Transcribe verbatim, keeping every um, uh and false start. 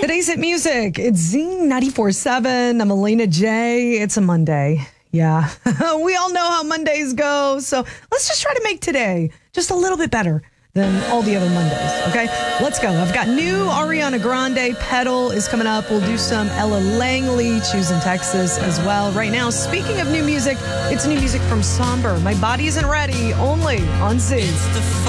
Today's hit music. It's Zing ninety-four point seven. I'm Elena J. It's a Monday. Yeah, we all know how Mondays go. So let's just try to make today just a little bit better than all the other Mondays. Okay, let's go. I've got new Ariana Grande. Pedal is coming up. We'll do some Ella Langley, Choosing Texas as well. Right now, speaking of new music, it's new music from Somber. My Body Isn't Ready, only on Z. It's the